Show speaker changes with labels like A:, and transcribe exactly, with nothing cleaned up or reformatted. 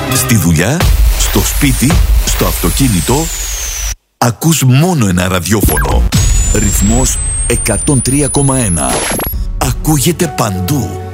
A: Στη δουλειά, στο σπίτι, στο αυτοκίνητο, ακούς μόνο ένα ραδιόφωνο. Ρυθμός εκατόν τρία κόμμα ένα. Ακούγεται παντού.